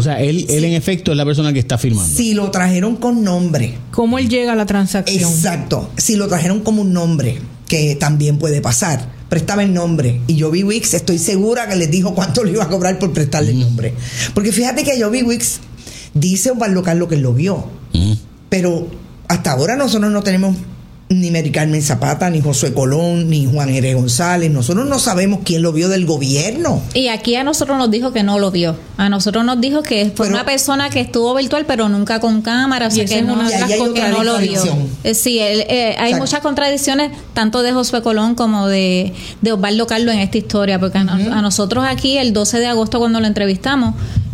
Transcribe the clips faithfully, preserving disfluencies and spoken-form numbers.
sea, él, sí. él en efecto es la persona que está firmando. Si lo trajeron con nombre. ¿Cómo él llega a la transacción? Exacto. Si lo trajeron como un nombre, que también puede pasar. Prestaba el nombre. Y Joby Wicks, estoy segura que les dijo cuánto le iba a cobrar por prestarle mm. el nombre. Porque fíjate que Joby Wicks dice Osvaldo Carlos que él lo vio. Mm. Pero hasta ahora nosotros no tenemos ni Mary Carmen Zapata, ni Josué Colón, ni Juan Jerez González. Nosotros no sabemos quién lo vio del gobierno. Y aquí a nosotros nos dijo que no lo vio. A nosotros nos dijo que fue pero, una persona que estuvo virtual, pero nunca con cámara. O sea, que no, que no lo vio. Eh, sí, él, eh, hay muchas contradicciones, tanto de Josué Colón como de, de Osvaldo Carlos en esta historia. Porque uh-huh. a, a nosotros aquí, el doce de agosto, cuando lo entrevistamos,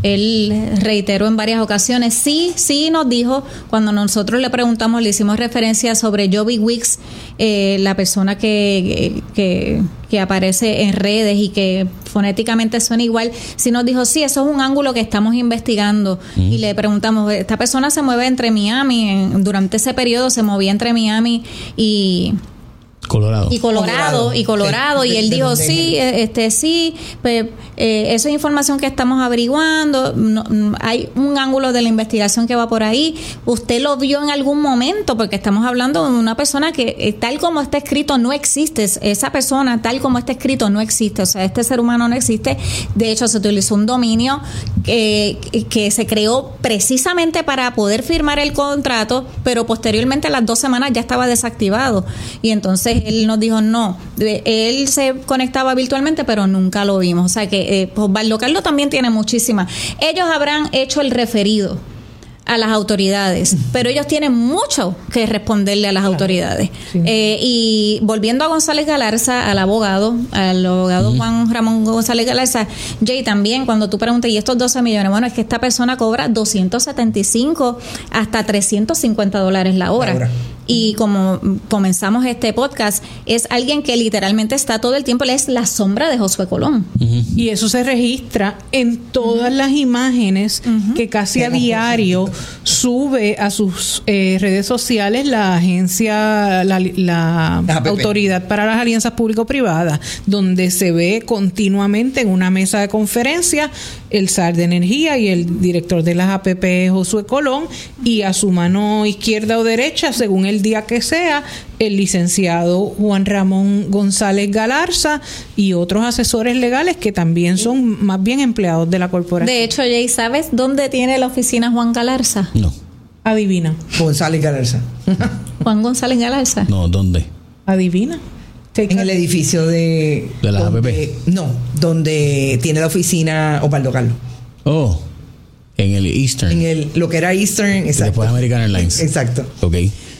él reiteró en varias ocasiones, sí, sí nos dijo, cuando nosotros le preguntamos, le hicimos referencia sobre Joby Wicks, eh, la persona que, que, que aparece en redes y que fonéticamente suena igual, sí nos dijo, sí, eso es un ángulo que estamos investigando. Mm. Y le preguntamos, esta persona se mueve entre Miami, en, durante ese periodo se movía entre Miami y... Colorado. Y Colorado, Colorado. y Colorado, de, y él de, dijo, de sí, este sí, pues, eh, eso es información que estamos averiguando, no, no, hay un ángulo de la investigación que va por ahí, usted lo vio en algún momento, porque estamos hablando de una persona que eh, tal como está escrito no existe, esa persona tal como está escrito no existe, o sea, este ser humano no existe, de hecho se utilizó un dominio que, que se creó precisamente para poder firmar el contrato, pero posteriormente a las dos semanas ya estaba desactivado, y entonces él nos dijo no, él se conectaba virtualmente pero nunca lo vimos, o sea que eh, Osvaldo Carlos también tiene muchísimas, ellos habrán hecho el referido a las autoridades, pero ellos tienen mucho que responderle a las claro. autoridades. Sí. Eh, y volviendo a González Galarza, al abogado, al abogado uh-huh. Juan Ramón González Galarza, Jay, también cuando tú preguntas, ¿y estos doce millones? Bueno, es que esta persona cobra doscientos setenta y cinco hasta trescientos cincuenta dólares la hora. La hora. Y como comenzamos este podcast, es alguien que literalmente está todo el tiempo, él es la sombra de Josué Colón. Uh-huh. Y eso se registra en todas uh-huh. las imágenes uh-huh. que casi a diario sube a sus eh, redes sociales la agencia, la, la Autoridad para las Alianzas Público-Privadas, donde se ve continuamente en una mesa de conferencia el S A R de Energía y el director de las A P P, Josué Colón, y a su mano izquierda o derecha, según el día que sea, el licenciado Juan Ramón González Galarza y otros asesores legales que también son más bien empleados de la corporación. De hecho, Jay, ¿sabes dónde tiene la oficina Juan Galarza? No. Adivina. González Galarza. Juan González Galarza. No, ¿dónde? Adivina. En el edificio de... ¿De las donde, A P P? No, donde tiene la oficina Osvaldo Carlos. Oh, en el Eastern. En el, lo que era Eastern, exacto. Después American Airlines. Exacto. Ok.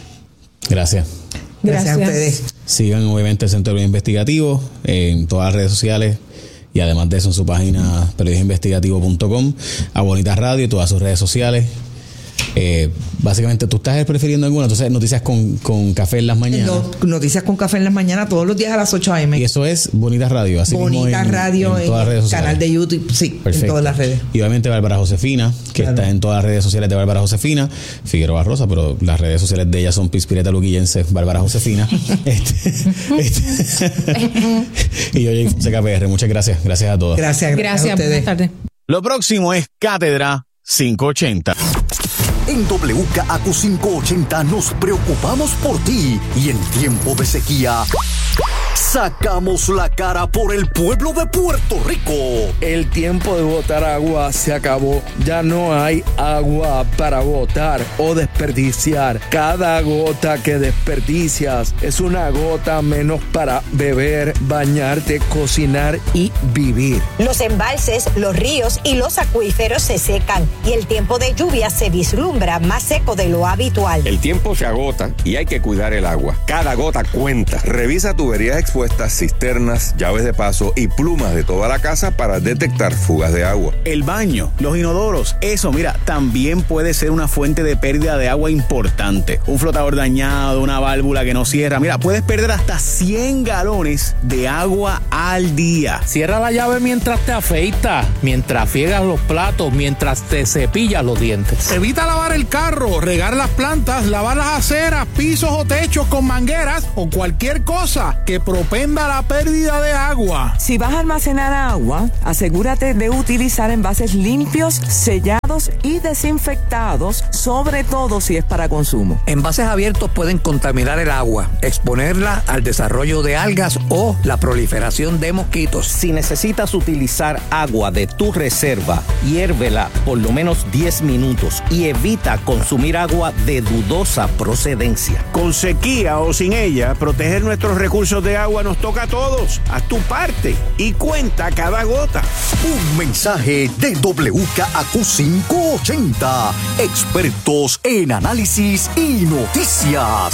Gracias. Gracias. Gracias a ustedes. Sigan obviamente el Centro Investigativo en todas las redes sociales y además de eso en su página periodismo investigativo punto com, a Bonita Radio y todas sus redes sociales. Eh, básicamente, ¿tú estás prefiriendo alguna? Entonces, noticias con, con café en las mañanas. No, noticias con café en las mañanas todos los días a las ocho a.m. Y eso es Bonita Radio. Así Bonita en, Radio en, todas las redes sociales. Canal de YouTube, sí, perfecto. En todas las redes. Y obviamente Bárbara Josefina, que claro. está en todas las redes sociales de Bárbara Josefina, Figueroa Rosa, pero las redes sociales de ella son Pispireta Luquillense, Bárbara Josefina. este, este. Y yo, Jay Fonseca P R. Muchas gracias. Gracias a todos. Gracias, gracias, gracias a ustedes. Buenas tardes. Lo próximo es Cátedra quinientos ochenta. En W K A Q quinientos ochenta nos preocupamos por ti y en tiempo de sequía sacamos la cara por el pueblo de Puerto Rico. El tiempo de botar agua se acabó. Ya no hay agua para botar o desperdiciar. Cada gota que desperdicias es una gota menos para beber, bañarte, cocinar y vivir. Los embalses, los ríos y los acuíferos se secan y el tiempo de lluvia se vislumbra más seco de lo habitual. El tiempo se agota y hay que cuidar el agua. Cada gota cuenta. Revisa tuberías expuestas, cisternas, llaves de paso y plumas de toda la casa para detectar fugas de agua. El baño, los inodoros, eso, mira, también puede ser una fuente de pérdida de agua importante. Un flotador dañado, una válvula que no cierra. Mira, puedes perder hasta cien galones de agua al día. Cierra la llave mientras te afeitas, mientras friegas los platos, mientras te cepillas los dientes. Evita lavar el carro, regar las plantas, lavar las aceras, pisos o techos con mangueras o cualquier cosa que propenda la pérdida de agua. Si vas a almacenar agua, asegúrate de utilizar envases limpios, sellados lavados y desinfectados, sobre todo si es para consumo. Envases abiertos pueden contaminar el agua, exponerla al desarrollo de algas o la proliferación de mosquitos. Si necesitas utilizar agua de tu reserva, hiérvela por lo menos diez minutos y evita consumir agua de dudosa procedencia. Con sequía o sin ella, proteger nuestros recursos de agua nos toca a todos. Haz tu parte y cuenta cada gota. Un mensaje de W K A Q quinientos ochenta, expertos en análisis y noticias.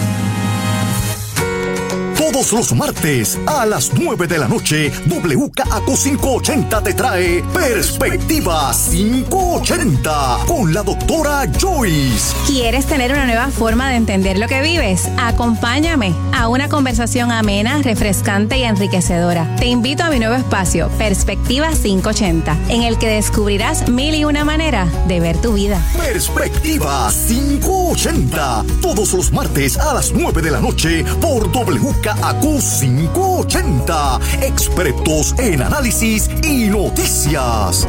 Todos los martes a las nueve de la noche, W K A Q quinientos ochenta te trae Perspectiva quinientos ochenta con la doctora Joyce. ¿Quieres tener una nueva forma de entender lo que vives? Acompáñame a una conversación amena, refrescante y enriquecedora. Te invito a mi nuevo espacio, Perspectiva quinientos ochenta, en el que descubrirás mil y una maneras de ver tu vida. Perspectiva quinientos ochenta, todos los martes a las nueve de la noche por W K A Q quinientos ochenta, expertos en análisis y noticias.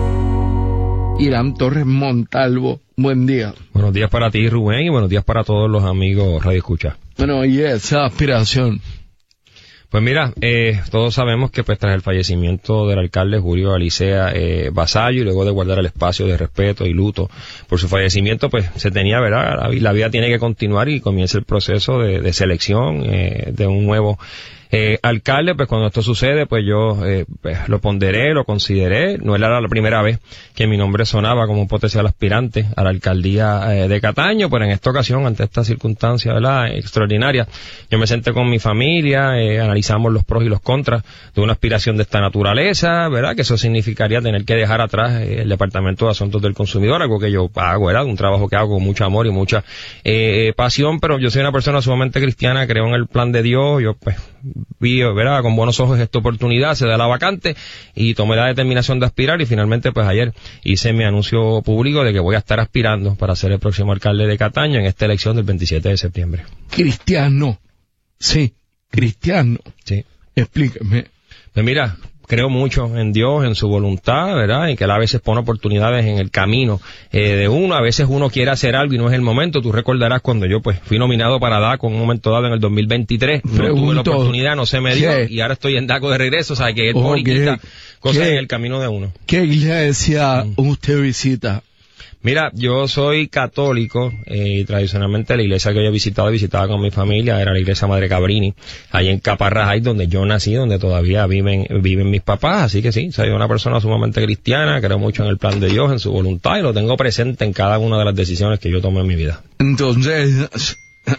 Irán Torres Montalvo, buen día. Buenos días para ti, Rubén, y buenos días para todos los amigos Radio Escucha. Bueno, y esa aspiración. Pues mira, eh, todos sabemos que pues tras el fallecimiento del alcalde Julio Alicea eh, Vasallo, y luego de guardar el espacio de respeto y luto por su fallecimiento, pues se tenía, ¿verdad? La, la vida tiene que continuar y comienza el proceso de, de selección eh, de un nuevo eh, alcalde. Pues cuando esto sucede, pues yo eh, pues, lo ponderé, lo consideré. No era la primera vez que mi nombre sonaba como un potencial aspirante a la alcaldía eh, de Cataño, pero en esta ocasión, ante esta circunstancia, ¿verdad?, extraordinaria, yo me senté con mi familia, eh, analizamos los pros y los contras de una aspiración de esta naturaleza, ¿verdad?, que eso significaría tener que dejar atrás eh, el Departamento de Asuntos del Consumidor, algo que yo hago, ¿verdad?, un trabajo que hago con mucho amor y mucha eh, pasión, pero yo soy una persona sumamente cristiana, creo en el plan de Dios, yo pues vi, ¿verdad?, con buenos ojos esta oportunidad, se da la vacante y tomé la determinación de aspirar, y finalmente pues ayer hice mi anuncio público de que voy a estar aspirando para ser el próximo alcalde de Cataño en esta elección del veintisiete de septiembre. Cristiano, sí, cristiano. Sí. Explíqueme. Pues mira, creo mucho en Dios, en su voluntad, ¿verdad? Y que Él a veces pone oportunidades en el camino eh, de uno. A veces uno quiere hacer algo y no es el momento. Tú recordarás cuando yo pues fui nominado para DACO en un momento dado en el dos mil veintitrés. No Pregunto, tuve la oportunidad, no se me dio, ¿qué? Y ahora estoy en DACO de regreso. O sea, que Él Okay. pone y quita cosas ¿Qué? en el camino de uno. ¿Qué iglesia Mm. usted visita? Mira, yo soy católico eh, y tradicionalmente la iglesia que yo he visitado y visitaba con mi familia era la iglesia Madre Cabrini, ahí en Caparrajay, donde yo nací, donde todavía viven viven mis papás, así que sí, soy una persona sumamente cristiana, creo mucho en el plan de Dios, en su voluntad, y lo tengo presente en cada una de las decisiones que yo tomo en mi vida. Entonces,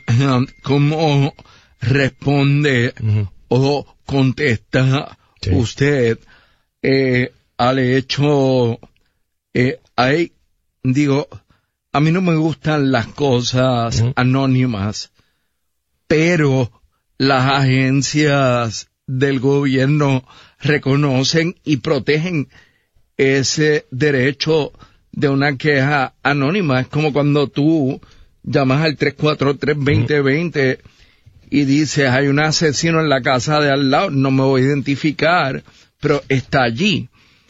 ¿cómo responde uh-huh. o contesta sí. usted eh, al hecho, eh, hay Digo, a mí no me gustan las cosas uh-huh. anónimas, pero las agencias del gobierno reconocen y protegen ese derecho de una queja anónima? Es como cuando tú llamas al tres cuatro tres, veinte veinte uh-huh. y dices, hay un asesino en la casa de al lado, no me voy a identificar, pero está allí.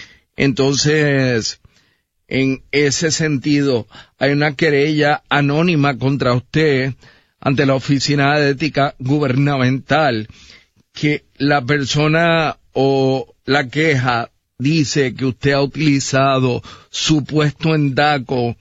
Entonces, en ese sentido, hay una querella anónima contra usted ante la Oficina de Ética Gubernamental, que la persona o la queja dice que usted ha utilizado su puesto en DACO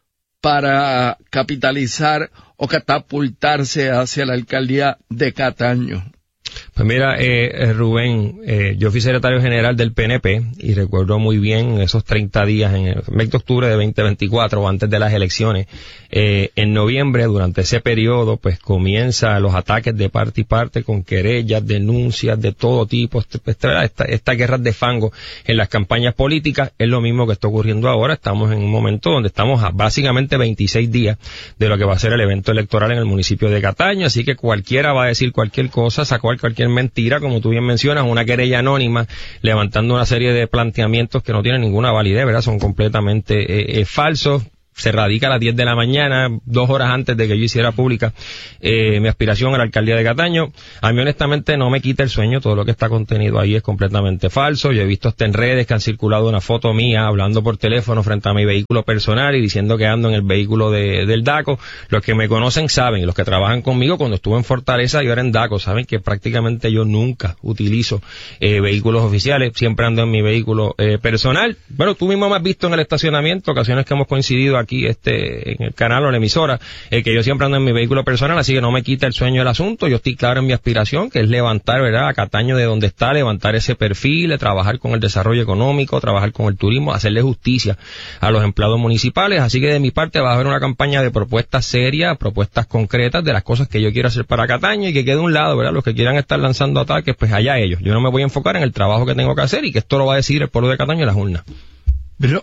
para capitalizar o catapultarse hacia la alcaldía de Cataño. Pues mira, eh, Rubén, eh, yo fui secretario general del P N P y recuerdo muy bien esos treinta días en el mes de octubre de veinte veinticuatro, antes de las elecciones. Eh, en noviembre, durante ese periodo, pues comienzan los ataques de parte y parte con querellas, denuncias de todo tipo, esta, esta, esta guerra de fango en las campañas políticas. Es lo mismo que está ocurriendo ahora. Estamos en un momento donde estamos a básicamente veintiséis días de lo que va a ser el evento electoral en el municipio de Cataño, así que cualquiera va a decir cualquier cosa, sacó cualquier mentira, como tú bien mencionas, una querella anónima, levantando una serie de planteamientos que no tienen ninguna validez, ¿verdad? Son completamente eh, eh, falsos. se radica a las diez de la mañana, dos horas antes de que yo hiciera pública eh, mi aspiración a la alcaldía de Cataño. A mí honestamente no me quita el sueño, todo lo que está contenido ahí es completamente falso. Yo he visto hasta en redes que han circulado una foto mía hablando por teléfono frente a mi vehículo personal y diciendo que ando en el vehículo de, del DACO. Los que me conocen saben, y los que trabajan conmigo, cuando estuve en Fortaleza yo era en DACO, saben que prácticamente yo nunca utilizo eh, vehículos oficiales, siempre ando en mi vehículo eh, personal. Bueno, tú mismo me has visto en el estacionamiento, ocasiones que hemos coincidido aquí este en el canal o en la emisora, eh, que yo siempre ando en mi vehículo personal, así que no me quita el sueño del asunto. Yo estoy claro en mi aspiración, que es levantar, ¿verdad?, a Cataño de donde está, levantar ese perfil, de trabajar con el desarrollo económico, trabajar con el turismo, hacerle justicia a los empleados municipales. Así que de mi parte va a haber una campaña de propuestas serias, propuestas concretas de las cosas que yo quiero hacer para Cataño, y que quede a un lado, ¿verdad?, los que quieran estar lanzando ataques, pues allá ellos. Yo no me voy a enfocar en el trabajo que tengo que hacer, y que esto lo va a decidir el pueblo de Cataño en las urnas. Pero,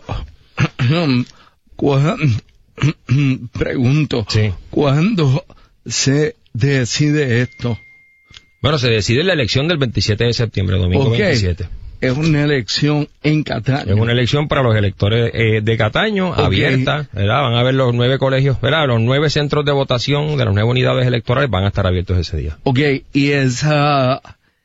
¿cuándo, pregunto, sí. ¿cuándo se decide esto? Bueno, se decide en la elección del veintisiete de septiembre, domingo okay. veintisiete. Es una elección en Cataño. Es una elección para los electores eh, de Cataño, okay. abierta, ¿verdad? Van a ver los nueve colegios, ¿verdad? Los nueve centros de votación de las nueve unidades electorales van a estar abiertos ese día. Ok, y esa...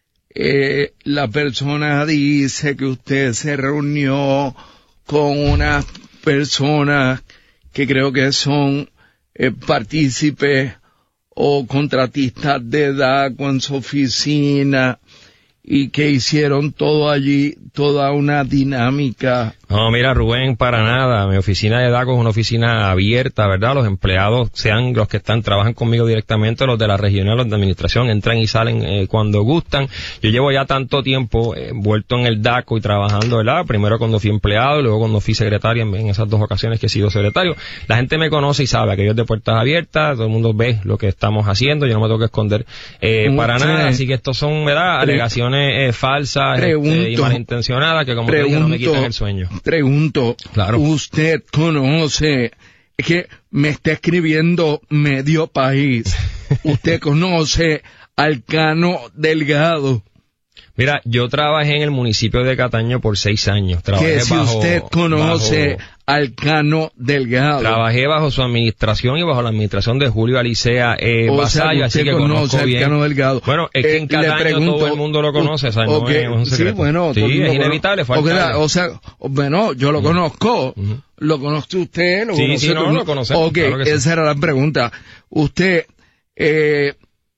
Eh, la persona dice que usted se reunió con unas personas que creo que son eh, partícipes o contratistas de DACO en su oficina, y que hicieron todo allí, toda una dinámica. No, mira, Rubén, para nada. Mi oficina de DACO es una oficina abierta, ¿verdad? Los empleados, sean los que están, trabajan conmigo directamente, los de la regional, los de administración, entran y salen eh, cuando gustan. Yo llevo ya tanto tiempo eh, envuelto en el DACO y trabajando, ¿verdad? Primero cuando fui empleado, luego cuando fui secretario, en, en esas dos ocasiones que he sido secretario. La gente me conoce y sabe que yo es de puertas abiertas, todo el mundo ve lo que estamos haciendo, yo no me tengo que esconder eh, para nada. Así que estos son, ¿verdad?, alegaciones Eh, falsas pregunto, este, y malintencionadas que, como pregunto, te dije, no me quitan el sueño. Pregunto, claro. ¿Usted conoce, es que me está escribiendo medio país, usted conoce al Cano Delgado? Mira, yo trabajé en el municipio de Cataño por seis años. Trabajé que si bajo, usted conoce bajo, al Cano Delgado. Trabajé bajo su administración y bajo la administración de Julio Alicea eh, Vasallo, así que conozco bien. Cano Delgado. Bueno, es que en Cataño pregunto, todo el mundo lo conoce, o sea, okay, no es un secreto. Sí, bueno, sí, es inevitable. Fue okay, la, o sea, bueno, yo lo uh-huh. conozco. Uh-huh. ¿Lo conoce usted? ¿Lo sí, conoce sí, no, lo conocemos. Ok, claro esa sí. era la pregunta. Usted eh,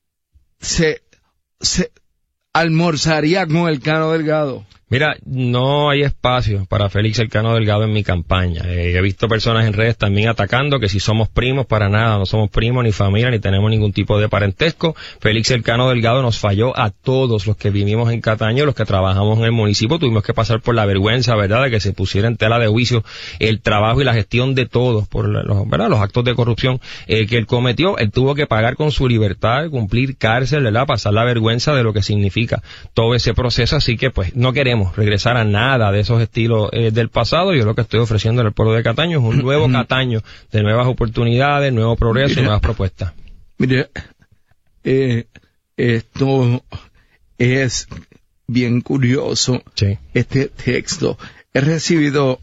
se... se almorzaría con el Cano Delgado. Mira, no hay espacio para Félix el Cano Delgado en mi campaña. Eh, he visto personas en redes también atacando que si somos primos, para nada, no somos primos ni familia, ni tenemos ningún tipo de parentesco. Félix el Cano Delgado nos falló a todos los que vivimos en Cataño, los que trabajamos en el municipio. Tuvimos que pasar por la vergüenza, ¿verdad?, de que se pusiera en tela de juicio el trabajo y la gestión de todos por los, ¿verdad?, los actos de corrupción eh, que él cometió. Él tuvo que pagar con su libertad, cumplir cárcel, ¿verdad?, pasar la vergüenza de lo que significa todo ese proceso. Así que, pues, no queremos regresar a nada de esos estilos eh, del pasado. Yo lo que estoy ofreciendo al pueblo de Cataño es un nuevo Cataño de nuevas oportunidades, nuevo progreso mire, y nuevas propuestas. Mire, eh, esto es bien curioso. Sí. Este texto he recibido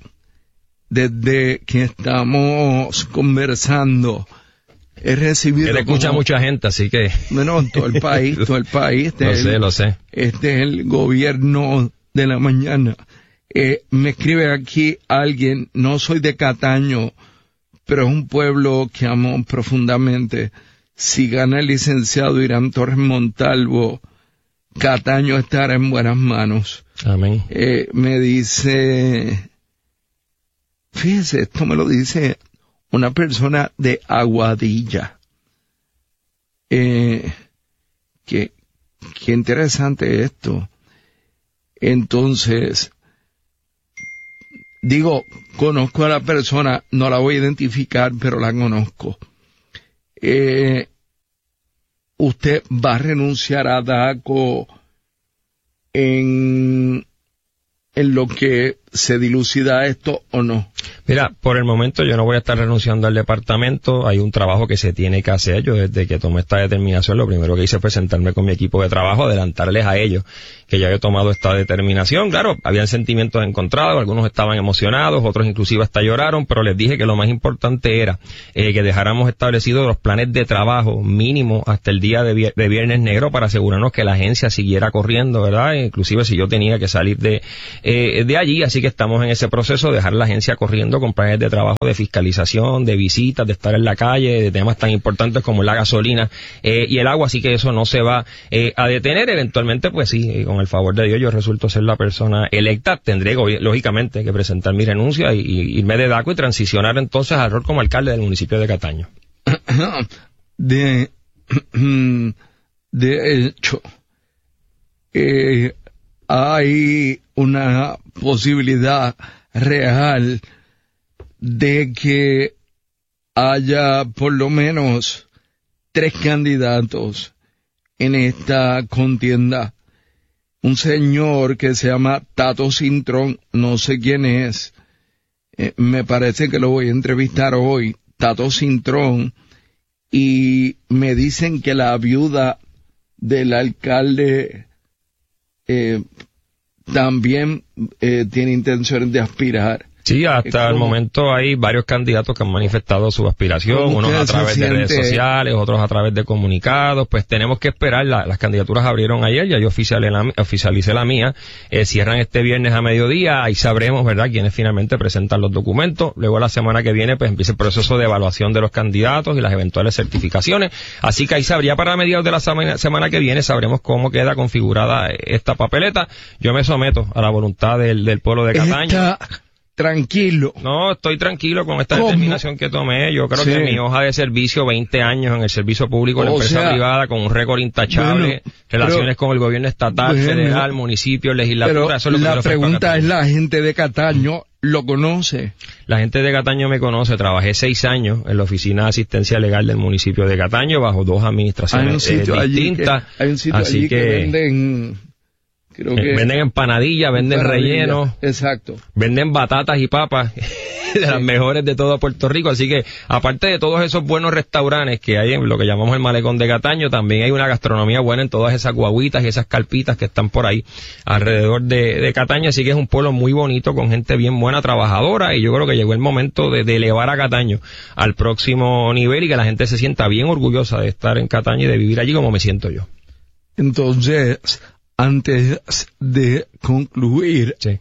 desde que estamos conversando. He recibido. Él escucha como, mucha gente, así que. Bueno, todo el país, todo el país. Este lo el, sé, lo sé. Este es el gobierno de la mañana. Eh, me escribe aquí alguien, no soy de Cataño, pero es un pueblo que amo profundamente. Si gana el licenciado Irán Torres Montalvo, Cataño estará en buenas manos. Amén. Eh, me dice, fíjese, esto me lo dice una persona de Aguadilla. Eh, que, qué interesante esto. Entonces, digo, conozco a la persona, no la voy a identificar, pero la conozco. Eh, ¿Usted va a renunciar a DACO en, en lo que se dilucida esto o no? Mira, por el momento yo no voy a estar renunciando al departamento. Hay un trabajo que se tiene que hacer. Yo desde que tomé esta determinación, lo primero que hice fue sentarme con mi equipo de trabajo, adelantarles a ellos que ya había tomado esta determinación. Claro, habían sentimientos encontrados, algunos estaban emocionados, otros inclusive hasta lloraron, pero les dije que lo más importante era eh, que dejáramos establecidos los planes de trabajo mínimo hasta el día de, vier- de Viernes Negro para asegurarnos que la agencia siguiera corriendo, ¿verdad? Inclusive si yo tenía que salir de, eh, de allí, así que estamos en ese proceso de dejar la agencia corriendo con planes de trabajo de fiscalización, de visitas, de estar en la calle, de temas tan importantes como la gasolina eh, y el agua, así que eso no se va eh, a detener. Eventualmente, pues sí, eh, con el favor de Dios, yo resulto ser la persona electa, tendré lógicamente que presentar mi renuncia y, y irme de DACO y transicionar entonces al rol como alcalde del municipio de Cataño. De, de hecho, eh, hay una posibilidad real de que haya por lo menos tres candidatos en esta contienda. Un señor que se llama Tato Cintrón, no sé quién es, eh, me parece que lo voy a entrevistar hoy, Tato Cintrón, y me dicen que la viuda del alcalde eh, también eh, tiene intenciones de aspirar. Sí, hasta el momento hay varios candidatos que han manifestado su aspiración, unos a través de redes sociales, otros a través de comunicados. Pues tenemos que esperar, la, las candidaturas abrieron ayer, ya yo oficialicé la, oficialicé la mía, eh, cierran este viernes a mediodía, ahí sabremos, ¿verdad?, quiénes finalmente presentan los documentos. Luego la semana que viene pues empieza el proceso de evaluación de los candidatos y las eventuales certificaciones, así que ahí sabría para mediados de la semana, semana que viene, sabremos cómo queda configurada esta papeleta. Yo me someto a la voluntad del, del pueblo de Cataño. Esta... Tranquilo. No, estoy tranquilo con esta ¿Cómo? determinación que tomé. Yo creo sí. que mi hoja de servicio, veinte años en el servicio público, en la o empresa sea, privada, con un récord intachable, bueno, relaciones pero, con el gobierno estatal, bueno, federal, municipio, legislatura. Pero eso es lo que la pregunta es, ¿la gente de Cataño lo conoce? La gente de Cataño me conoce. Trabajé seis años en la oficina de asistencia legal del municipio de Cataño, bajo dos administraciones eh, distintas. Que, hay un sitio así allí que, que venden... Creo que venden empanadillas, venden rellenos, exacto, venden batatas y papas de las mejores de todo Puerto Rico, así que aparte de todos esos buenos restaurantes que hay en lo que llamamos el Malecón de Cataño, también hay una gastronomía buena en todas esas guaguitas y esas carpitas que están por ahí alrededor de, de Cataño, así que es un pueblo muy bonito con gente bien buena, trabajadora, y yo creo que llegó el momento de, de elevar a Cataño al próximo nivel y que la gente se sienta bien orgullosa de estar en Cataño y de vivir allí como me siento yo. Entonces, antes de concluir, sí.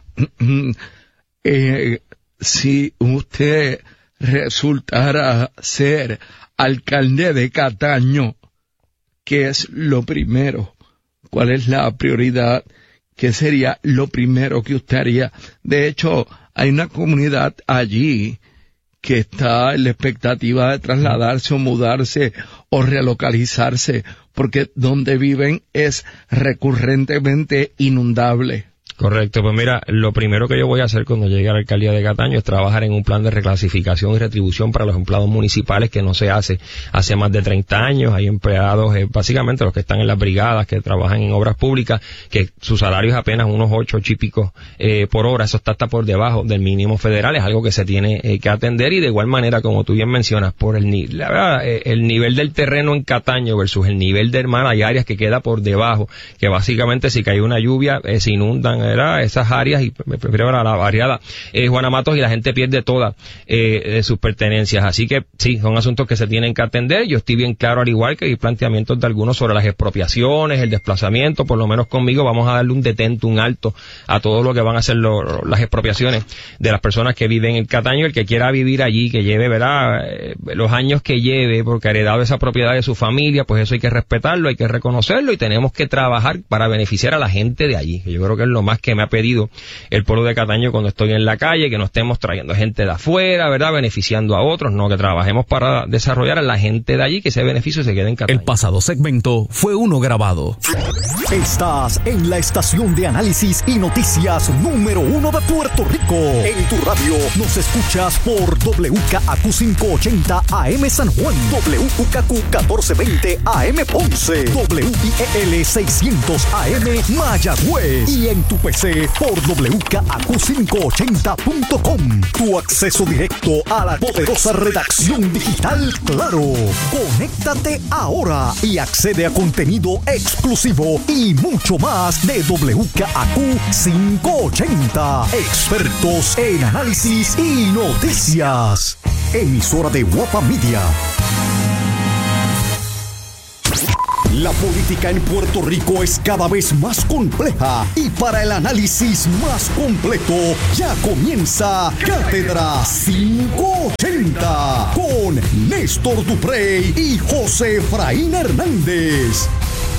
eh, si usted resultara ser alcalde de Cataño, ¿qué es lo primero? ¿Cuál es la prioridad? ¿Qué sería lo primero que usted haría? De hecho, hay una comunidad allí que está en la expectativa de trasladarse o mudarse o relocalizarse, porque donde viven es recurrentemente inundable. Correcto, pues mira, lo primero que yo voy a hacer cuando llegue a la alcaldía de Cataño es trabajar en un plan de reclasificación y retribución para los empleados municipales que no se hace hace más de treinta años. Hay empleados, eh, básicamente los que están en las brigadas, que trabajan en obras públicas, que su salario es apenas unos ocho chípicos eh, por hora. Eso está hasta por debajo del mínimo federal, es algo que se tiene eh, que atender, y de igual manera, como tú bien mencionas, por el, ni la verdad, eh, el nivel del terreno en Cataño versus el nivel del mar, hay áreas que queda por debajo, que básicamente si cae una lluvia eh, se inundan ¿verdad? Esas áreas, y prefiero la variada eh, Juana Matos, y la gente pierde todas eh, sus pertenencias. Así que sí, son asuntos que se tienen que atender. Yo estoy bien claro, al igual que hay planteamientos de algunos sobre las expropiaciones, el desplazamiento. Por lo menos conmigo vamos a darle un detente, un alto a todo lo que van a ser lo, las expropiaciones de las personas que viven en Cataño. El que quiera vivir allí, que lleve verdad eh, los años que lleve, porque ha heredado esa propiedad de su familia, pues eso hay que respetarlo, hay que reconocerlo, y tenemos que trabajar para beneficiar a la gente de allí, que yo creo que es lo más que me ha pedido el pueblo de Cataño cuando estoy en la calle, que no estemos trayendo gente de afuera, ¿verdad?, beneficiando a otros, no, que trabajemos para desarrollar a la gente de allí, que ese beneficio se quede en Cataño. El pasado segmento fue uno grabado. Estás en la estación de análisis y noticias número uno de Puerto Rico. En tu radio nos escuchas por W K A Q quinientos ochenta A M San Juan, W U K Q catorce veinte A M Ponce, W I E L seiscientos A M Mayagüez, y en tu P C por W K A Q quinientos ochenta punto com. Tu acceso directo a la poderosa redacción digital Claro. Conéctate ahora y accede a contenido exclusivo y mucho más de W K A Q quinientos ochenta. Expertos en análisis y noticias. Emisora de Guapa Media. La política en Puerto Rico es cada vez más compleja y para el análisis más completo ya comienza Cátedra quinientos ochenta con Néstor Duprey y José Efraín Hernández.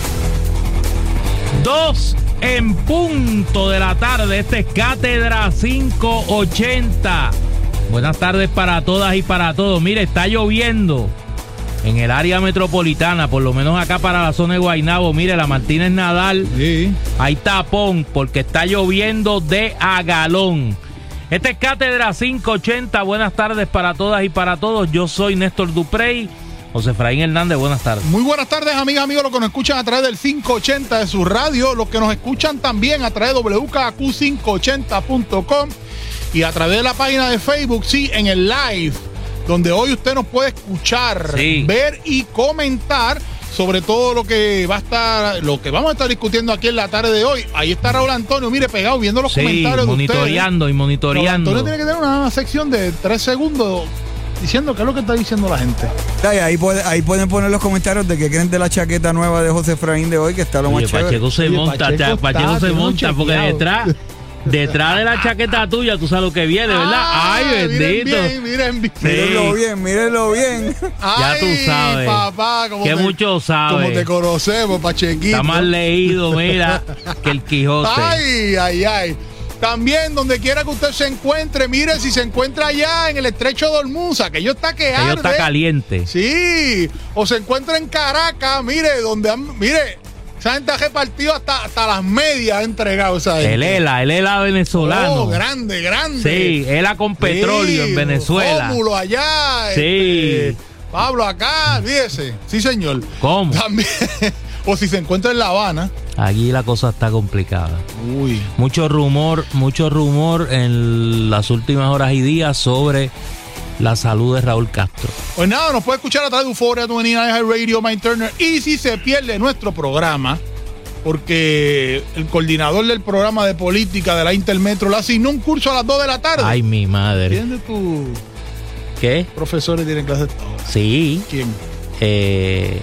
Dos en punto de la tarde, este es Cátedra quinientos ochenta. Buenas tardes para todas y para todos. Mire, está lloviendo en el área metropolitana, por lo menos acá para la zona de Guaynabo. Mire, la Martínez Nadal, sí. Hay tapón porque está lloviendo de a galón. Este es Cátedra quinientos ochenta. Buenas tardes para todas y para todos. Yo soy Néstor Duprey. José Efraín Hernández, buenas tardes. Muy buenas tardes, amigas, amigos, los que nos escuchan a través del quinientos ochenta de su radio, los que nos escuchan también a través de W K A Q quinientos ochenta punto com y a través de la página de Facebook, sí, en el live, donde hoy usted nos puede escuchar, sí, ver y comentar sobre todo lo que va a estar, lo que vamos a estar discutiendo aquí en la tarde de hoy. Ahí está Raúl Antonio, mire, pegado, viendo los sí, comentarios de ustedes. monitoreando y monitoreando. Raúl Antonio tiene que tener una sección de tres segundos diciendo qué es lo que está diciendo la gente. Ahí, puede, ahí pueden poner los comentarios de qué creen de la chaqueta nueva de José Efraín de hoy, que está lo Oye, más chévere. Pacheco se Oye, monta, Pacheco, Pacheco está, se monta, porque detrás... Detrás de la chaqueta tuya, tú sabes lo que viene, ¿verdad? Ah, Ay, bendito. Miren bien, miren bien. Sí. Mírenlo bien, mírenlo bien. Ya tú sabes. Papá, como que te, mucho sabes. Como te conocemos, Pachequito. Está más leído, mira, que el Quijote. Ay, ay, ay. También, donde quiera que usted se encuentre, mire, si se encuentra allá en el estrecho de Hormuz, aquello está que arde. Aquello está caliente. Sí. O se encuentra en Caracas, mire, donde, mire, esa gente ha repartido hasta, hasta las medias, ha entregado esa gente. El ELA, el ELA venezolano. Oh, grande, grande. Sí, ELA con petróleo sí, en Venezuela. Rómulo allá. Sí. Este, Pablo acá, fíjese. Sí, señor. ¿Cómo? También. O si se encuentra en La Habana. Aquí la cosa está complicada. Uy. Mucho rumor, mucho rumor en las últimas horas y días sobre la salud de Raúl Castro. Pues nada, nos puede escuchar a través de Euphoria veintinueve Radio, Mike Turner. Y si se pierde nuestro programa, porque el coordinador del programa de política de la Intermetro le asignó un curso a las dos de la tarde. Ay, mi madre. ¿Quién de tus ¿Qué? profesores tienen clase esta hora? Sí. ¿Quién? Eh,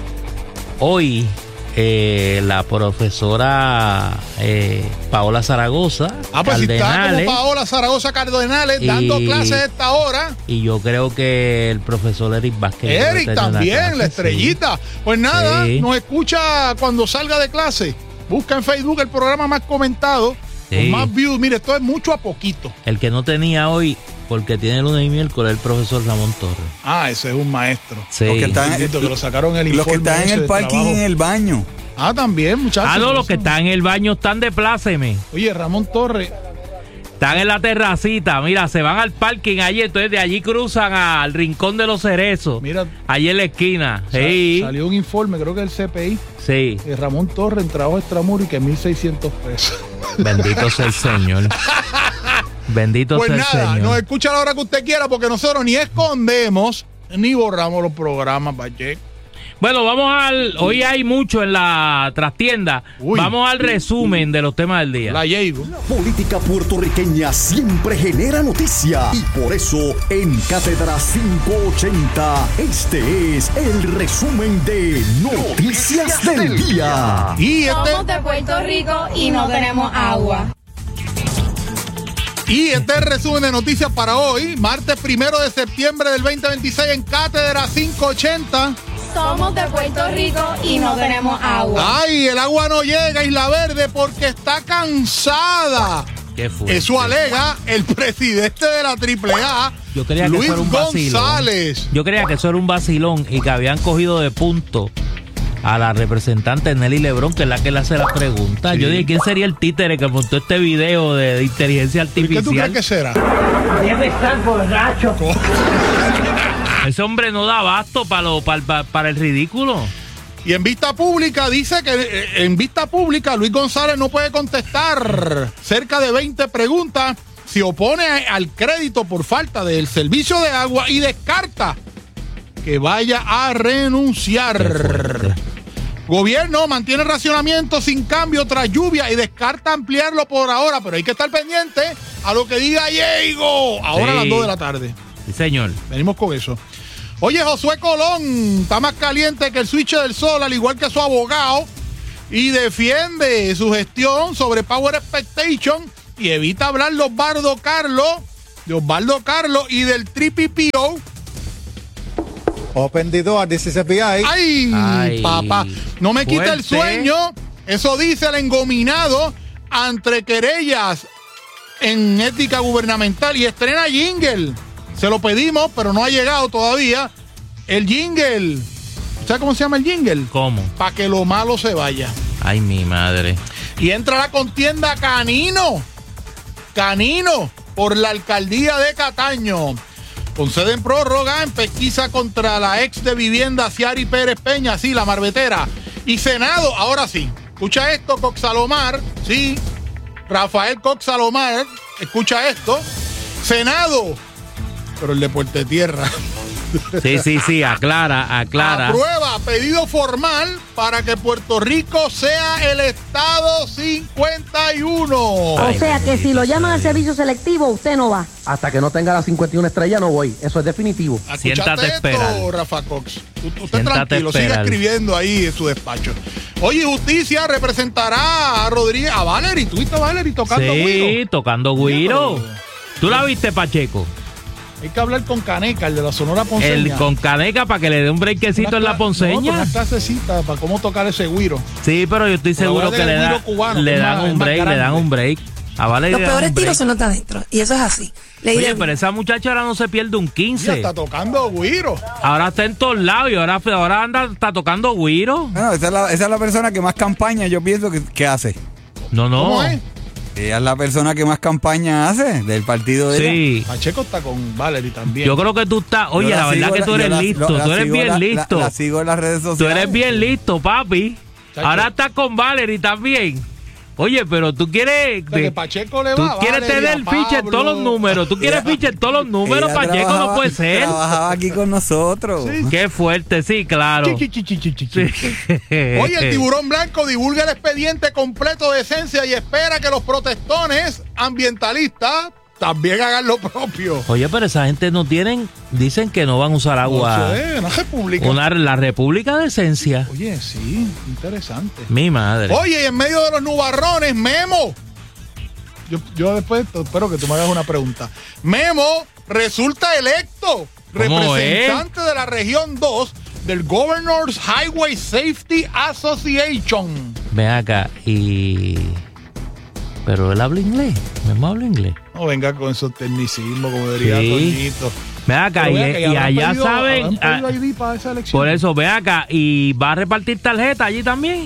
hoy eh, la profesora eh, Paola Zaragoza Ah, pues si está como Paola Zaragoza Cardenales dando clases a esta hora. Y yo creo que el profesor Eric Vázquez. Eric también, la, clase, la estrellita. Sí. Pues nada, sí. Nos escucha cuando salga de clase. Busca en Facebook el programa más comentado, sí, con más views. Mire, esto es mucho a poquito. El que no tenía hoy, porque tiene lunes y miércoles, el profesor Ramón Torres. Ah, ese es un maestro. Sí. Los que están, que lo sacaron el los que están en el parking en el baño. Ah, también, muchachos. Ah, no, los que están en el baño están de pláceme. Oye, Ramón Torres. Están en la terracita, mira, se van al parking allí, entonces de allí cruzan al Rincón de los Cerezos. Mira. Allí en la esquina. Sal, sí. Salió un informe, creo que del C P I. Sí. De Ramón Torres en trabajo extramuro y que mil seiscientos pesos. Bendito sea el Señor. Bendito pues sea el nada, Señor. Nos escucha a la hora que usted quiera, porque nosotros ni escondemos ni borramos los programas, Pacheco. Bueno, vamos al... Hoy hay mucho en la trastienda. Uy. Vamos al resumen de los temas del día. La llevo. La política puertorriqueña siempre genera noticia. Y por eso, en Cátedra quinientos ochenta, este es el resumen de Noticias del Día. Y este... Somos de Puerto Rico y no tenemos agua. Y este es el resumen de noticias para hoy, martes primero de septiembre del veinte veintiséis en Cátedra quinientos ochenta. Somos de Puerto Rico y no tenemos agua. Ay, el agua no llega a Isla Verde porque está cansada. Qué fuerte. Eso alega el presidente de la triple A, Yo creía que Luis eso era un González. Vacilón. Yo creía que eso era un vacilón y que habían cogido de punto a la representante Nelly Lebrón, que es la que le hace la pregunta. Sí. Yo dije, ¿quién sería el títere que montó este video de, de inteligencia artificial? ¿Qué tú crees que será? Debe estar borracho. Ese hombre no da abasto para, lo, para, para, para el ridículo. Y en vista pública dice que eh, en vista pública Luis González no puede contestar cerca de veinte preguntas, se opone a, al crédito por falta del servicio de agua y descarta que vaya a renunciar. Gobierno mantiene racionamiento sin cambio tras lluvia y descarta ampliarlo por ahora, pero hay que estar pendiente a lo que diga Diego. Ahora sí. A las dos de la tarde. Sí, señor. Venimos con eso. Oye, Josué Colón está más caliente que el switch del sol, al igual que su abogado, y defiende su gestión sobre Power Expectation y evita hablar de Osvaldo Carlos, de Osvaldo Carlos y del Triple P O. Open the door, this is F B I. Ay, Ay, papá, no me quita el sueño. Eso dice el engominado ante querellas en ética gubernamental y estrena jingle. Se lo pedimos, pero no ha llegado todavía. El jingle. ¿Sabes cómo se llama el jingle? ¿Cómo? Para que lo malo se vaya. Ay, mi madre. Y entra la contienda Canino. Canino por la alcaldía de Cataño. Conceden prórroga en pesquisa contra la ex de vivienda Ciari Pérez Peña, sí, la marbetera. Y Senado, ahora sí. Escucha esto, Cox Salomar. Sí, Rafael Cox Salomar. Escucha esto. Senado. Pero el de Puerto Tierra. Sí, sí, sí, aclara, aclara. Aprueba pedido formal para que Puerto Rico sea el estado cincuenta y uno. O sea que si lo llaman al servicio selectivo, usted no va. Hasta que no tenga la cincuenta y una estrella no voy. Eso es definitivo. Siéntate a esperar. Esto, Rafa Cox. Usted tranquilo, sigue escribiendo ahí en su despacho. Oye, Justicia representará a Rodríguez, a Valerie. ¿Tú viste a Valerie tocando sí, güiro? Sí, tocando güiro. ¿Tú la viste, Pacheco? Hay que hablar con Caneca, el de la Sonora Ponceña. El con Caneca para que le dé un brequecito en la Ponceña. No, una clasecita para cómo tocar ese güiro. Sí, pero yo estoy seguro que le, da, cubano, le dan más, un break, le dan un break. A Valeria los peores tiros son los de adentro, y eso es así. Le Oye, pero esa muchacha ahora no se pierde un quince. Ya está tocando güiro. Ahora está en todos lados y ahora, ahora anda, está tocando güiro. Bueno, esa es, la, esa es la persona que más campaña yo pienso que, que hace. No, no. ¿Cómo es? Ella es la persona que más campaña hace del partido de sí. ella. Pacheco está con Valerie también. Yo creo que tú estás, oye, la, la verdad que tú eres la, listo, la, tú eres bien la, listo. La, la sigo en las redes sociales. Tú eres bien listo, papi. Chacho. Ahora estás con Valerie también. Oye, pero tú quieres. O sea, que Pacheco le va, tú quieres Valerie, tener el ficha en todos los números. Tú quieres ficha en todos los números, ella Pacheco, no puede ser. Trabajaba aquí con nosotros. Sí. Qué fuerte, sí, claro. Chi, chi, chi, chi, chi, chi. Sí. Oye, el Tiburón Blanco divulga el expediente completo de esencia y espera que los protestones ambientalistas también hagan lo propio. Oye, pero esa gente no tienen, dicen que no van a usar agua. No sé, una república. Una, la República de Esencia. Oye, sí, interesante. Mi madre. Oye, y en medio de los nubarrones, Memo. Yo, yo después espero que tú me hagas una pregunta. Memo resulta electo representante es? de la región dos del Governors Highway Safety Association. Ven acá y... Pero él habla inglés, Memo habla inglés. No venga con esos tecnicismos, como diría sí. Toñito. Ve acá, y, y, y allá pedido, saben. A, I D para esa elección. Por eso, ve acá, y va a repartir tarjeta allí también.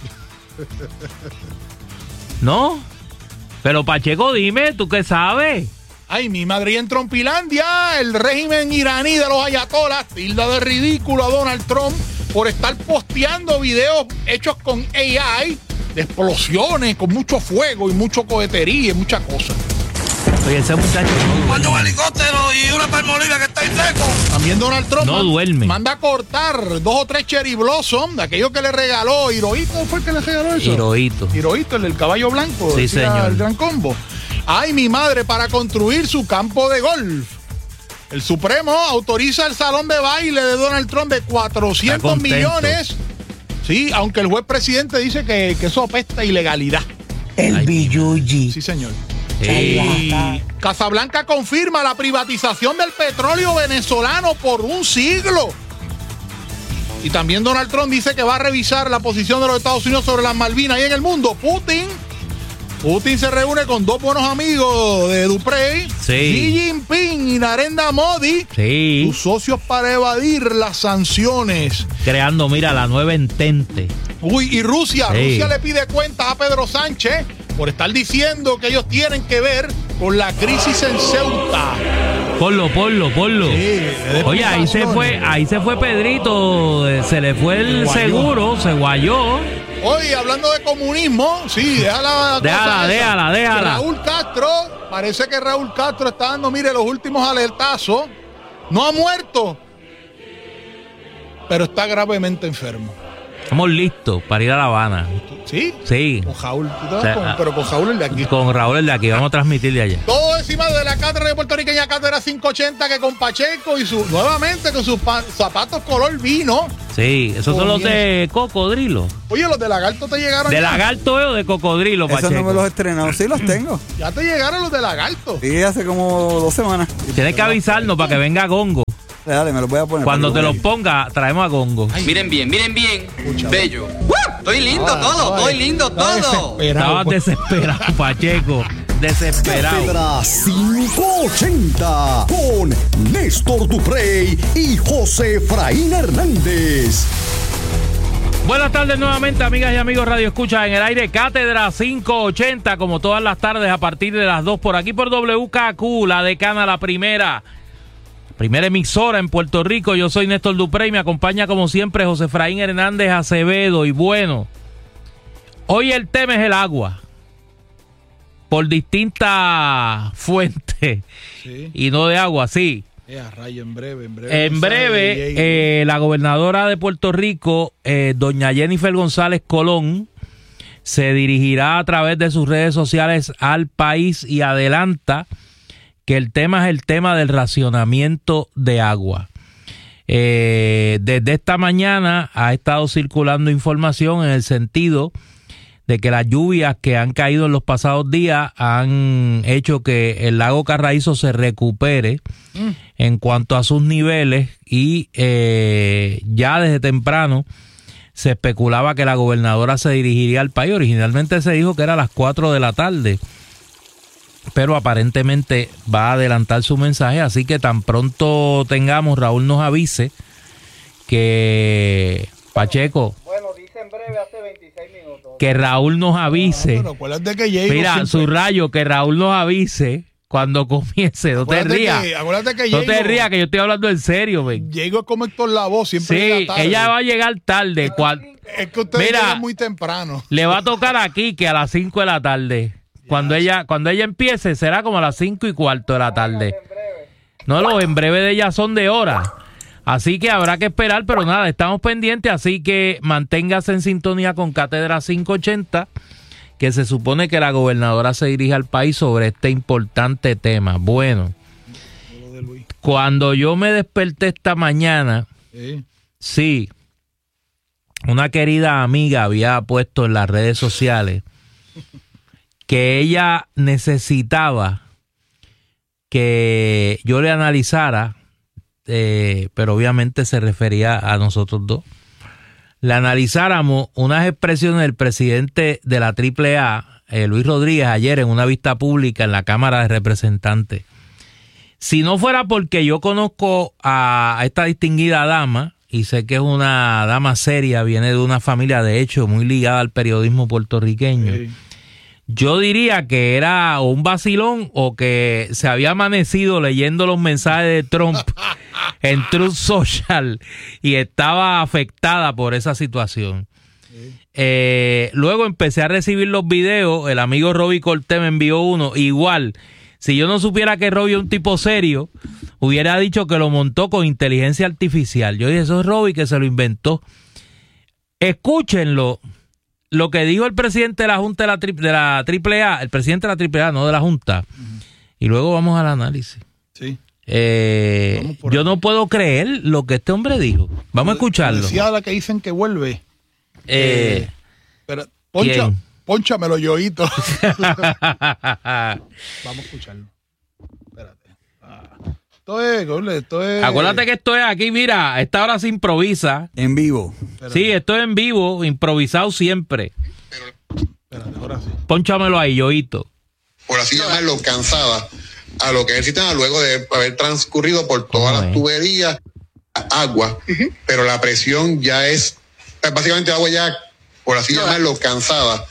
¿No? Pero Pacheco, dime, ¿tú qué sabes? Ay, mi madre, y en Trumpilandia, el régimen iraní de los ayatolas tilda de ridículo a Donald Trump por estar posteando videos hechos con A I de explosiones, con mucho fuego y mucho cohetería y muchas cosas. Oye, ese muchacho no Cuando un helicóptero y una palmoliva que está en seco. También Donald Trump no manda, duerme. manda a cortar dos o tres cherry blossom de aquello que le regaló Hirohito. ¿Fue el que le regaló eso? Hirohito. Hirohito, el del caballo blanco. Sí, señor. El gran combo. Ay, mi madre, para construir su campo de golf. El Supremo autoriza el salón de baile de Donald Trump de cuatrocientos millones. Sí, aunque el juez presidente dice que, que eso apesta a ilegalidad. El billuyi. Sí, señor. Sí. Casablanca confirma la privatización del petróleo venezolano por un siglo. Y también Donald Trump dice que va a revisar la posición de los Estados Unidos sobre las Malvinas y en el mundo. Putin Putin se reúne con dos buenos amigos de Duprey, sí. Xi Jinping y Narendra Modi, sí. sus socios para evadir las sanciones. Creando, mira, la nueva entente. Uy, y Rusia, sí. Rusia le pide cuentas a Pedro Sánchez por estar diciendo que ellos tienen que ver con la crisis en Ceuta. Ponlo, ponlo, ponlo. Sí, Oye, ahí se fue, ahí se fue Pedrito, eh, se le fue el seguro, se guayó. Oye, hablando de comunismo, sí, déjala. Déjala, déjala, déjala. Raúl Castro, parece que Raúl Castro está dando, mire, los últimos alertazos. No ha muerto, pero está gravemente enfermo. Estamos listos para ir a La Habana. ¿Sí? Sí. Con Raúl, tú te vas O sea, con- pero con Raúl el de aquí. Con Raúl el de aquí, vamos a transmitir de allá. Todo encima de la cátedra de puertorriqueña, cátedra quinientos ochenta, que con Pacheco y su, nuevamente con sus pa- zapatos color vino. Sí, esos son los de cocodrilo. Oye, los de lagarto te llegaron. ¿De ya? lagarto o de cocodrilo, Esos Pacheco? no me los he estrenado. Sí, los tengo. Ya te llegaron los de lagarto. Sí, hace como dos semanas. Tienes que avisarnos para que venga Gongo. Dale, me los voy a poner. Cuando te los ponga, traemos a Gongo. Miren bien, miren bien. Bello. Estoy lindo Ah, todo, ay, estoy lindo está todo. desesperado. Estabas desesperado, Pacheco. Desesperado. Cátedra quinientos ochenta con Néstor Duprey y José Efraín Hernández. Buenas tardes nuevamente, amigas y amigos Radio Escucha en el aire. Cátedra quinientos ochenta, como todas las tardes a partir de las dos por aquí por W K Q, la decana, la primera. Primera emisora en Puerto Rico. Yo soy Néstor Duprey, me acompaña como siempre José Efraín Hernández Acevedo. Y bueno, hoy el tema es el agua. Por distintas fuentes. Sí. Y no de agua, sí. Eh, a rayo, en breve, en breve. En breve, eh, la gobernadora de Puerto Rico, eh, doña Jennifer González Colón, se dirigirá a través de sus redes sociales al país y adelanta que el tema es el tema del racionamiento de agua. Eh, desde esta mañana ha estado circulando información en el sentido de que las lluvias que han caído en los pasados días han hecho que el lago Carraízo se recupere mm. en cuanto a sus niveles y eh, ya desde temprano se especulaba que la gobernadora se dirigiría al país. Originalmente se dijo que era a las cuatro de la tarde, pero aparentemente va a adelantar su mensaje, así que tan pronto tengamos, Raúl nos avise que Pacheco, Bueno, dice en breve hace veintiséis minutos. que Raúl nos avise. No, pero acuérdate que Diego Mira, siempre- subrayo, que Raúl nos avise cuando comience. No te Acuérdate rías. que- acuérdate que No te Diego- rías, que yo estoy hablando en serio, ven. Diego es como Héctor Lavoe, siempre Sí, llega tarde. ella va a llegar tarde. cual- Es que ustedes Mira, llegan muy temprano. Le va a tocar aquí que a las cinco de la tarde. Cuando ella, cuando ella empiece, será como a las cinco y cuarto de la tarde. No, los en breve de ella son de hora. Así que habrá que esperar, pero nada, estamos pendientes, así que manténgase en sintonía con Cátedra quinientos ochenta, que se supone que la gobernadora se dirige al país sobre este importante tema. Bueno, cuando yo me desperté esta mañana, Sí. sí, una querida amiga había puesto en las redes sociales que ella necesitaba que yo le analizara, eh, pero obviamente se refería a nosotros dos, le analizáramos unas expresiones del presidente de la triple A, eh, Luis Rodríguez, ayer en una vista pública en la Cámara de Representantes. Si no fuera porque yo conozco a esta distinguida dama, y sé que es una dama seria, viene de una familia de hecho muy ligada al periodismo puertorriqueño, sí. Yo diría que era o un vacilón o que se había amanecido leyendo los mensajes de Trump en Truth Social y estaba afectada por esa situación. Sí. Eh, luego empecé a recibir los videos, el amigo Robbie Cortés me envió uno, igual, si yo no supiera que Robbie es un tipo serio, hubiera dicho que lo montó con inteligencia artificial. Yo dije, eso es Robbie que se lo inventó. Escúchenlo. Lo que dijo el presidente de la Junta de la, tri de la triple A, el presidente de la triple A, no de la Junta, uh-huh. Y luego vamos al análisis. Sí. Eh, yo no puedo creer lo que este hombre dijo. Vamos a escucharlo. Decía la que dicen que vuelve. Eh, pero, poncha, pónchamelo, yoito. Vamos a escucharlo. Espérate. Ah. Esto es, esto es... Acuérdate que esto es aquí, mira, a esta hora se improvisa. En vivo. Sí, esto es en vivo, improvisado siempre. Espérate, ahora sí. Pónchamelo ahí, yoito. Por así llamarlo, cansada a lo que es el sistema luego de haber transcurrido por todas las tuberías, agua, uh-huh. Pero la presión ya es, básicamente agua ya, por así llamarlo, cansada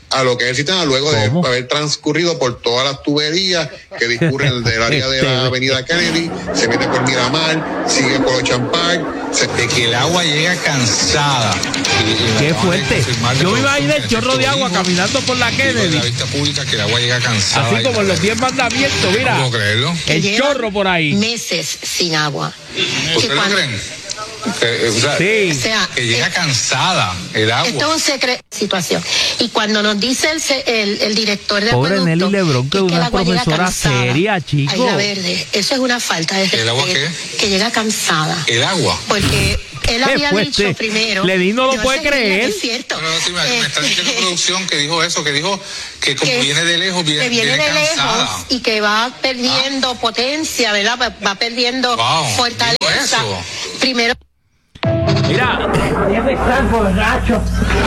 a lo que es el sistema luego de ¿Cómo? haber transcurrido por todas las tuberías que discurren del área de la avenida Kennedy, se mete por Miramar, sigue por Ocean Park. Se... De que el agua llega cansada. Y, Qué fuerte. Yo me iba a ir el chorro de agua dijo, caminando por la Kennedy. La vista pública que el agua llega cansada. Así como en los diez mandamientos, mira. No puedo creerlo. El chorro por ahí. Meses sin agua. ¿Ustedes lo creen? Que, o sea, sí. o sea, que llega eh, cansada el agua. Esto es un secreto situación. Y cuando nos dice el, el, el director de Pobre acueducto, Nelly Lebrón, que es una profesora seria, chico. Isla Verde, eso es una falta de respeto. ¿El agua qué? Que llega cansada. El agua. Porque él había dicho primero. Lenín no lo no puede creer. Es cierto. No, no, sí, me, eh, me está diciendo producción que dijo eso, que dijo que como que, viene de lejos, viene, que viene, viene de cansada. lejos y que va perdiendo ah. potencia, ¿verdad? Va, va perdiendo wow, fortaleza. Primero. Mira, debe estar borracho.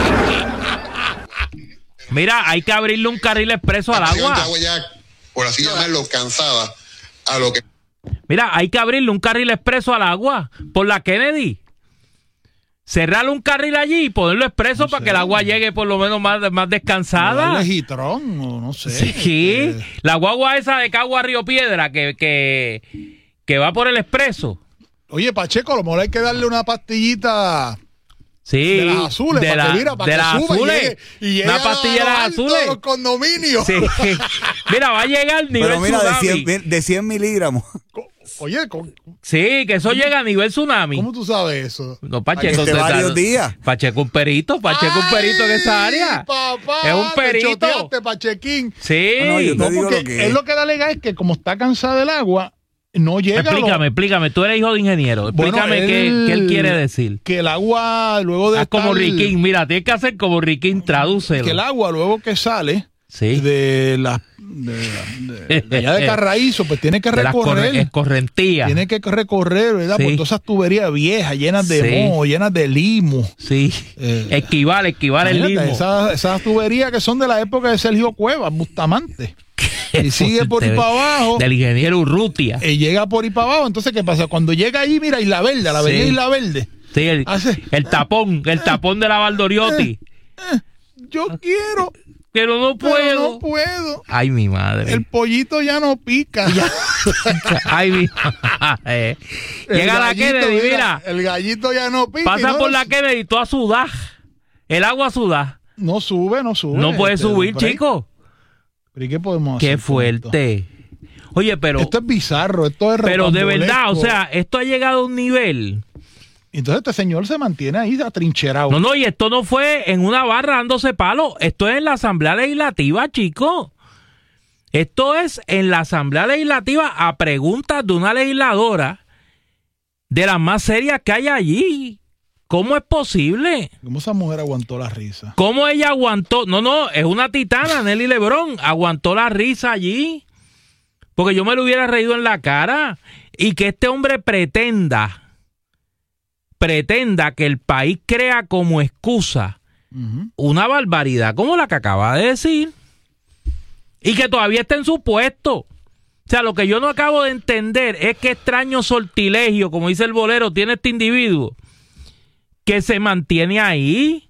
Mira, hay que abrirle un carril expreso al agua. agua ya, por así llamarlo, cansada a lo que. Mira, hay que abrirle un carril expreso al agua por la Kennedy. Cerrarle un carril allí y ponerlo expreso no para sé. que el agua llegue por lo menos más, más descansada. ¿No Gitrón, o no sé? Sí, eh. la guagua esa de Cagua Río Piedra que, que, que va por el expreso. Oye, Pacheco, a lo mejor hay que darle una pastillita sí, de las azules, de, para la, que, mira, para de que las suba azules, y llegue, y llegue una pastilla de las azules. De los condominios. Sí. Mira, va a llegar al nivel Pero mira, tsunami. De cien, de cien miligramos. Oye, con, sí, que eso ¿cómo? llega a nivel tsunami. ¿Cómo tú sabes eso? No, Pacheco. De varios días. Pacheco un perito, Pacheco un perito en esa área. Papá, es un perito. Te choteaste, Pachequín. Sí. No, yo te no, digo lo que es. Lo que da legal es que como está cansada del agua, no llega. Explícame, lo... explícame. Tú eres hijo de ingeniero. Explícame bueno, él, qué, qué él quiere decir. Que el agua luego de. Ah, como Riquín. Mira, tienes que hacer como Riquín, tradúcelo. Que el agua luego que sale sí. de la. De, de, de allá de Carraízo, pues tiene que recorrer. Es correntía. Tiene que recorrer, ¿verdad? Sí. Por todas esas tuberías viejas, llenas de sí. moho, llenas de limo. Sí. Eh, esquivar, esquivar el limo. Esas, esas tuberías que son de la época de Sergio Cuevas, Bustamante. Y sigue por ahí para abajo. Del ingeniero Urrutia. Y llega por ahí para abajo. Entonces, ¿qué pasa? Cuando llega allí, mira, Isla Verde, la avenida sí. Isla Verde. Sí, el, hace, el tapón, el tapón de la Valdoriotti. Eh, eh, yo quiero. Pero no puedo. Pero no puedo. Ay, mi madre. El pollito ya no pica. Ay, mi madre. Llega la Kennedy, mira, mira. El gallito ya no pica. Pasa no por la Kennedy y tú a sudar. El agua a sudar. No sube, no sube. No puede este, subir, chico. ¿Pero y qué podemos hacer? Qué fuerte. Oye, pero. Esto es bizarro, esto es Pero de verdad, o sea, esto ha llegado a un nivel. Entonces este señor se mantiene ahí atrincherado. No, no, y esto no fue en una barra dándose palo. Esto es en la Asamblea Legislativa, chicos. Esto es en la Asamblea Legislativa a preguntas de una legisladora de las más serias que hay allí. ¿Cómo es posible? ¿Cómo esa mujer aguantó la risa? ¿Cómo ella aguantó? No, no, es una titana, Nelly Lebrón. Aguantó la risa allí. Porque yo me lo hubiera reído en la cara. Y que este hombre pretenda... pretenda que el país crea como excusa uh-huh. una barbaridad como la que acaba de decir y que todavía está en su puesto. O sea, lo que yo no acabo de entender es qué extraño sortilegio, como dice el bolero, tiene este individuo que se mantiene ahí.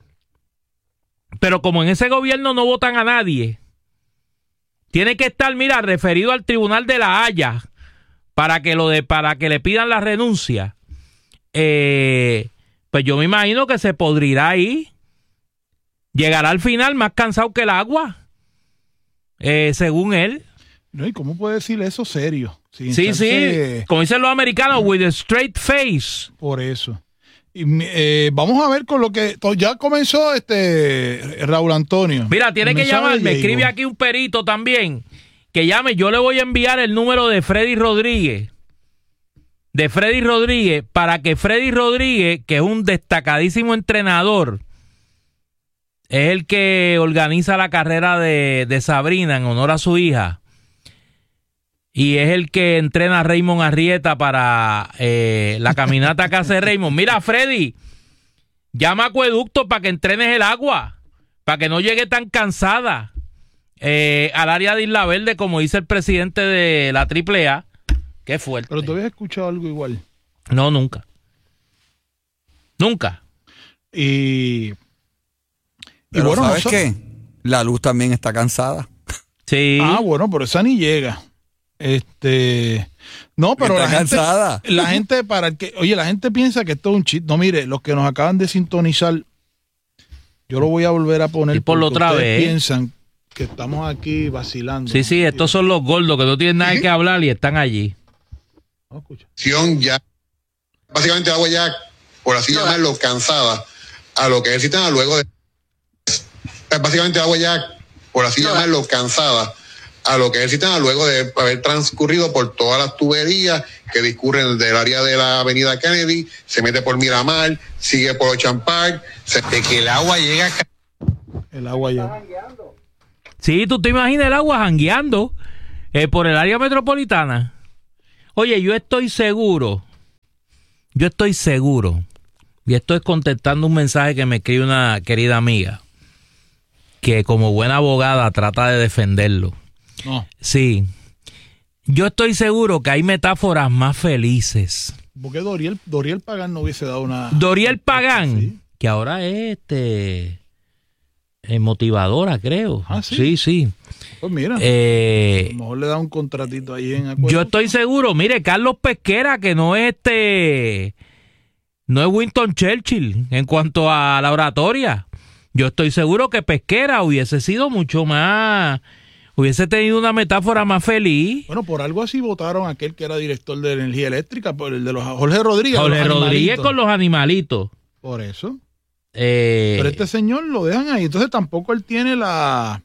Pero como en ese gobierno no votan a nadie, tiene que estar, mira, referido al Tribunal de la Haya para que, lo de, para que le pidan la renuncia. Eh, pues yo me imagino que se podrirá ahí. Llegará al final más cansado que el agua, eh, según él. No, ¿y cómo puede decir eso serio? Sin sí, echarse... sí, como dicen los americanos, with a straight face. Por eso. Y, eh, vamos a ver con lo que ya comenzó este Raúl Antonio. Mira, tiene que llamar, me escribe aquí un perito también, que llame, yo le voy a enviar el número de Freddy Rodríguez. De Freddy Rodríguez, para que Freddy Rodríguez, que es un destacadísimo entrenador, es el que organiza la carrera de, de Sabrina en honor a su hija, y es el que entrena a Raymond Arrieta para eh, la caminata que hace Raymond. Mira, Freddy, llama a Acueducto para que entrenes el agua, para que no llegue tan cansada eh, al área de Isla Verde, como dice el presidente de la triple A. Qué fuerte. Pero tú habías escuchado algo igual. No, nunca. Nunca. Y, y Pero bueno, ¿sabes no qué? La luz también está cansada. Sí. Ah, bueno, pero esa ni llega. Este, no, pero está la gente, cansada. la gente para el que, oye, la gente piensa que esto es un chiste. No, mire, los que nos acaban de sintonizar, yo lo voy a volver a poner. Y por otra vez. Piensan que estamos aquí vacilando. Sí, sí, estos son los gordos que no tienen nada ¿Sí? que hablar y están allí. No, escucha. Ya, básicamente agua ya, por así no. llamarlo, cansada a lo que es el sistema luego de, básicamente agua ya, por así no. llamarlo, cansada a lo que es el sistema luego de haber transcurrido por todas las tuberías que discurren del área de la avenida Kennedy, se mete por Miramar, sigue por Ocean Park, se, de que el agua llega acá. El agua llega. Sí, tú te imaginas el agua jangueando eh, por el área metropolitana. Oye, yo estoy seguro, yo estoy seguro, y estoy contestando un mensaje que me escribe una querida amiga, que como buena abogada trata de defenderlo. No. Sí, yo estoy seguro que hay metáforas más felices. Porque Doriel, Doriel Pagán no hubiese dado una... Doriel Pagán, ¿sí? Que ahora es este... motivadora, creo. Ah, sí. Sí, sí. Pues mira, eh, a lo mejor le da un contratito ahí en acuerdo. Yo estoy seguro, mire, Carlos Pesquera, que no es este, no es Winston Churchill en cuanto a la oratoria. Yo estoy seguro que Pesquera hubiese sido mucho más, hubiese tenido una metáfora más feliz. Bueno, por algo así votaron a aquel que era director de energía eléctrica, por el de los Jorge Rodríguez. Jorge Rodríguez con los animalitos. Por eso. Eh, Pero este señor lo dejan ahí, entonces tampoco él tiene la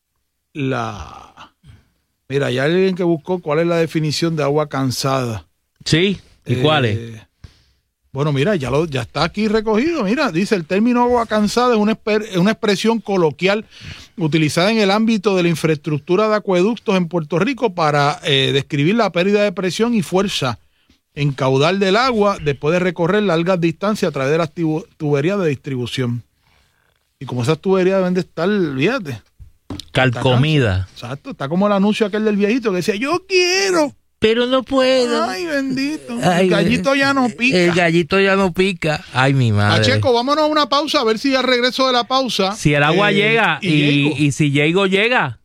la mira, hay alguien que buscó cuál es la definición de agua cansada. Sí, ¿y eh, cuál es? Bueno, mira, ya lo ya está aquí recogido, mira, dice el término agua cansada es una, es una expresión coloquial utilizada en el ámbito de la infraestructura de acueductos en Puerto Rico para eh, describir la pérdida de presión y fuerza en caudal del agua después de recorrer largas distancias a través de las tuberías de distribución. Y como esas tuberías deben de estar, fíjate, calcomida. Exacto, está como el anuncio aquel del viejito que decía, yo quiero, pero no puedo. Ay, bendito. Ay, el gallito ya no pica. El gallito ya no pica. Ay, mi madre. Pacheco, vámonos a una pausa a ver si al regreso de la pausa. Si el agua eh, llega y, y, y si Diego llega.